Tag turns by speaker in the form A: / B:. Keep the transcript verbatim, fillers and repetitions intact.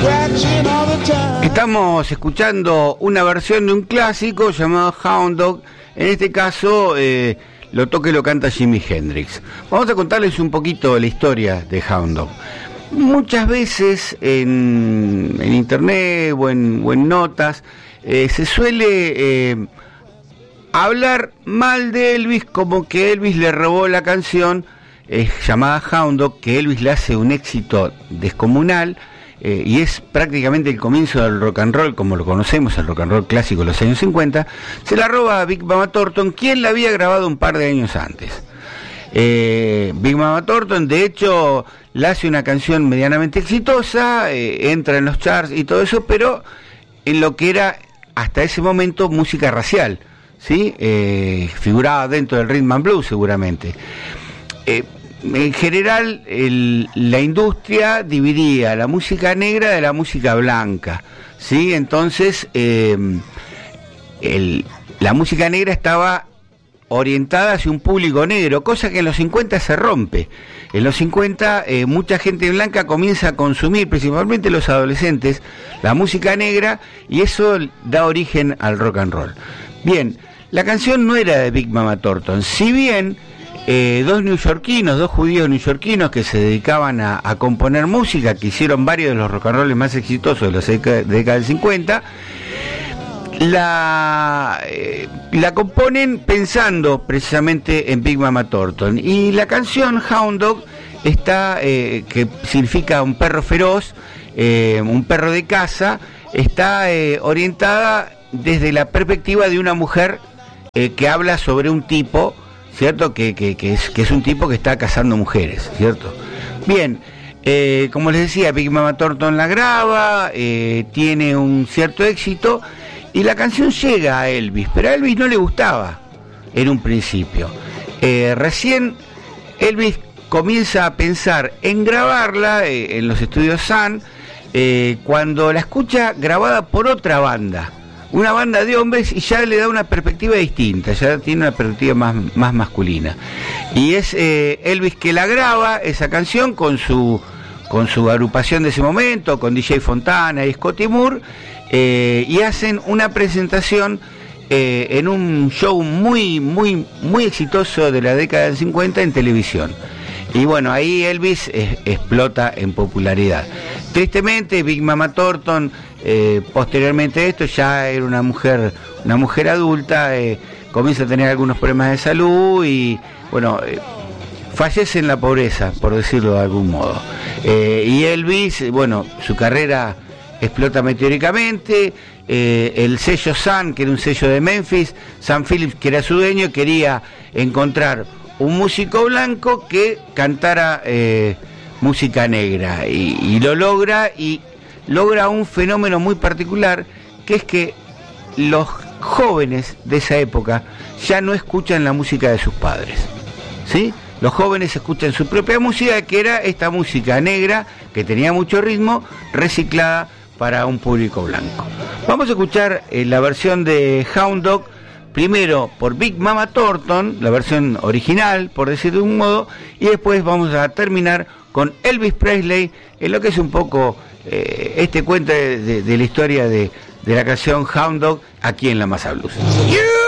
A: Estamos escuchando una versión de un clásico llamado Hound Dog. En este caso eh, lo toca y lo canta Jimi Hendrix. Vamos a contarles un poquito la historia de Hound Dog. Muchas veces en, en internet o en, o en notas eh, se suele eh, hablar mal de Elvis, como que Elvis le robó la canción eh, llamada Hound Dog, que Elvis le hace un éxito descomunal. Eh, y es prácticamente el comienzo del rock and roll como lo conocemos, el rock and roll clásico de los años cincuenta, se la roba a Big Mama Thornton, quien la había grabado un par de años antes. Eh, Big Mama Thornton, de hecho, le hace una canción medianamente exitosa, eh, entra en los charts y todo eso, pero en lo que era hasta ese momento música racial, ¿sí? Eh, figuraba dentro del rhythm and blues seguramente. Eh, En general, el, la industria dividía la música negra de la música blanca, ¿sí? Entonces, eh, el, la música negra estaba orientada hacia un público negro, cosa que en los cincuenta se rompe. En los cincuenta, eh, mucha gente blanca comienza a consumir, principalmente los adolescentes, la música negra, y eso da origen al rock and roll. Bien, la canción no era de Big Mama Thornton, si bien Eh, dos neoyorquinos, dos judíos neoyorquinos que se dedicaban a, a componer música, que hicieron varios de los rock and rolls más exitosos de la década del cincuenta, la, eh, la componen pensando precisamente en Big Mama Thornton. Y la canción Hound Dog está, eh, que significa un perro feroz, eh, un perro de caza, está eh, orientada desde la perspectiva de una mujer eh, que habla sobre un tipo, ¿cierto? Que, que, que, es, que es un tipo que está cazando mujeres, ¿cierto? Bien, eh, como les decía, Big Mama Thornton la graba, eh, tiene un cierto éxito, y la canción llega a Elvis, pero a Elvis no le gustaba en un principio. Eh, recién Elvis comienza a pensar en grabarla eh, en los estudios Sun, eh, cuando la escucha grabada por otra banda, una banda de hombres, y ya le da una perspectiva distinta, ya tiene una perspectiva más, más masculina. Y es eh, Elvis que la graba, esa canción, con su con su agrupación de ese momento, con D J Fontana y Scotty Moore, eh, y hacen una presentación eh, en un show muy, muy, muy exitoso de la década del cincuenta en televisión. Y bueno, ahí Elvis eh, explota en popularidad. Tristemente, Big Mama Thornton, eh, posteriormente a esto, ya era una mujer, una mujer adulta, eh, comienza a tener algunos problemas de salud y, bueno, eh, fallece en la pobreza, por decirlo de algún modo. Eh, y Elvis, bueno, su carrera explota meteóricamente. Eh, el sello Sun, que era un sello de Memphis, Sun Phillips, que era su dueño, quería encontrar un músico blanco que cantara eh, música negra, y, y lo logra, y logra un fenómeno muy particular, que es que los jóvenes de esa época ya no escuchan la música de sus padres, ¿sí? Los jóvenes escuchan su propia música, que era esta música negra, que tenía mucho ritmo, reciclada para un público blanco. Vamos a escuchar eh, la versión de Hound Dog, primero por Big Mama Thornton, la versión original, por decirlo de un modo, y después vamos a terminar con Elvis Presley, en lo que es un poco eh, este cuento de, de, de la historia de, de la canción Hound Dog, aquí en La Masa Blues. Yeah.